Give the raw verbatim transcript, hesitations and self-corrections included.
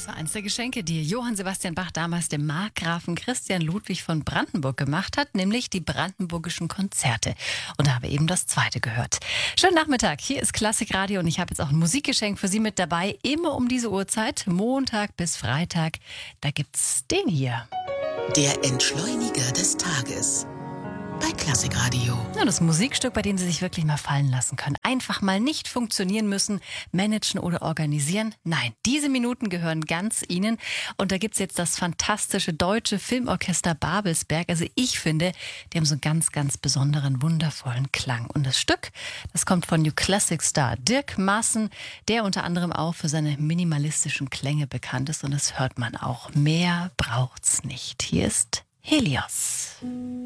Das war eins der Geschenke, die Johann Sebastian Bach damals dem Markgrafen Christian Ludwig von Brandenburg gemacht hat, nämlich die Brandenburgischen Konzerte. Und da haben wir eben das zweite gehört. Schönen Nachmittag, hier ist Klassikradio und ich habe jetzt auch ein Musikgeschenk für Sie mit dabei. Immer um diese Uhrzeit, Montag bis Freitag, da gibt's den hier. Der Entschleuniger des Tages bei Klassikradio. Ja, das Musikstück, bei dem Sie sich wirklich mal fallen lassen können. Einfach mal nicht funktionieren müssen, managen oder organisieren. Nein, diese Minuten gehören ganz Ihnen. Und da gibt's jetzt das fantastische deutsche Filmorchester Babelsberg. Also ich finde, die haben so einen ganz, ganz besonderen, wundervollen Klang. Und das Stück, das kommt von New Classic Star Dirk Maassen, der unter anderem auch für seine minimalistischen Klänge bekannt ist. Und das hört man auch. Mehr braucht's nicht. Hier ist Helios.